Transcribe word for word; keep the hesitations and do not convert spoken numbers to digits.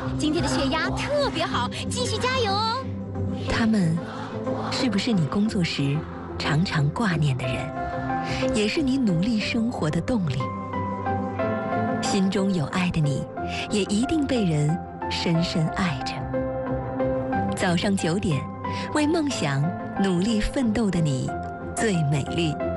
今天的血压特别好，继续加油哦。 他们是不是你工作时常常挂念的人，也是你努力生活的动力？心中有爱的你，也一定被人深深爱着。早上九点，为梦想努力奋斗的你，最美丽。